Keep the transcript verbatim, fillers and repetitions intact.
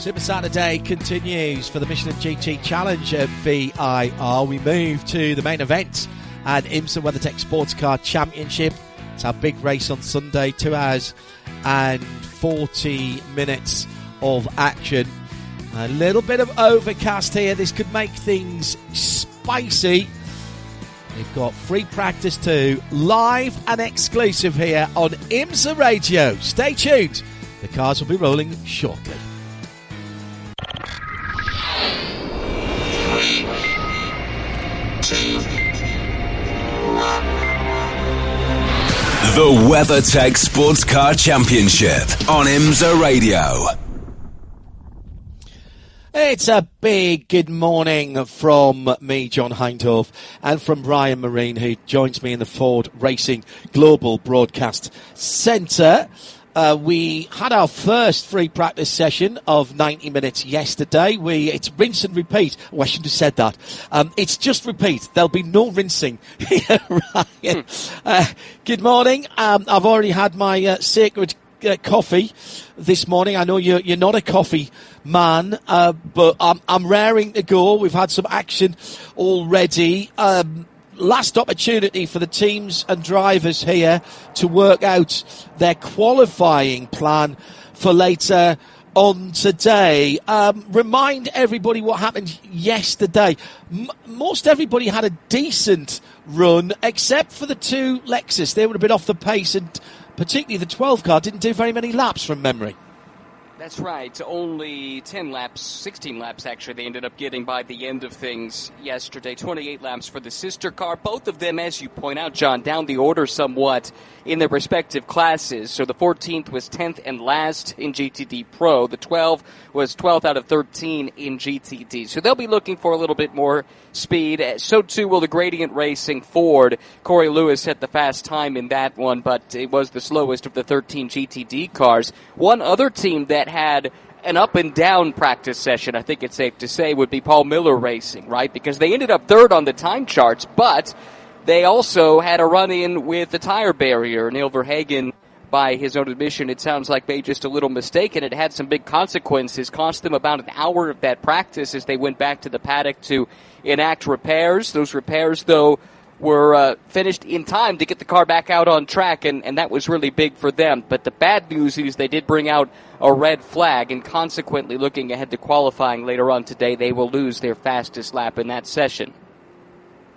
Super Saturday continues for the Michelin G T Challenge at V I R. We move to the main event at IMSA WeatherTech Sports Car Championship. It's our big race on Sunday, two hours and forty minutes of action. A little bit of overcast here. This could make things spicy. We've got free practice too, live and exclusive here on IMSA Radio. Stay tuned. The cars will be rolling shortly. The WeatherTech Sports Car Championship on IMSA Radio. It's a big good morning from me, John Hindhaugh, and from Brian Marine, who joins me in the Ford Racing Global Broadcast Centre. Uh, we had our first free practice session of ninety minutes yesterday. We It's rinse and repeat. Oh, I shouldn't have said that. Um, it's just repeat. There'll be no rinsing here, Ryan. Uh, good morning. Um, I've already had my uh, sacred uh, coffee this morning. I know you're, you're not a coffee man, uh, but I'm, I'm raring to go. We've had some action already. Um, Last opportunity for the teams and drivers here to work out their qualifying plan for later on today. Um, remind everybody what happened yesterday. M- most everybody had a decent run, except for the two Lexus. They would have been off the pace, and particularly the twelve car didn't do very many laps from memory. That's right. Only ten laps, sixteen laps actually, they ended up getting by the end of things yesterday. twenty-eight laps for the sister car. Both of them, as you point out, John, down the order somewhat in their respective classes. So the fourteenth was tenth and last in G T D Pro. The twelve was twelfth out of thirteen in G T D. So they'll be looking for a little bit more speed. So too will the Gradient Racing Ford. Corey Lewis had the fast time in that one, but it was the slowest of the thirteen G T D cars. One other team that had an up and down practice session, I think it's safe to say, would be Paul Miller Racing, right? Because they ended up third on the time charts, but they also had a run-in with the tire barrier. Neil Verhagen, by his own admission, it sounds like made just a little mistake, and it had some big consequences. Cost them about an hour of that practice as they went back to the paddock to enact repairs. Those repairs, though, were uh, finished in time to get the car back out on track, and, and that was really big for them. But the bad news is they did bring out a red flag, and consequently, looking ahead to qualifying later on today, they will lose their fastest lap in that session.